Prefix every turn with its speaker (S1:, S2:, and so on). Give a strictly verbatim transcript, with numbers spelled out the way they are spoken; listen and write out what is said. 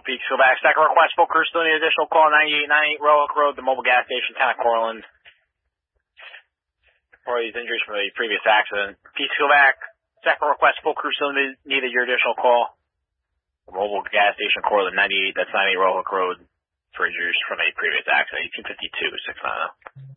S1: Peaks go back. Second request, full crew still need additional call, ninety-eight ninety-eight Roanoke Road, the mobile gas station, town of Cortland. For these injuries from the previous accident. Peaks go back. Second request, full crew still need, needed your additional call. The mobile gas station, Cortland, ninety-eight, that's ninety Roanoke Road, for injuries from a previous accident, eighteen fifty-two, six ninety.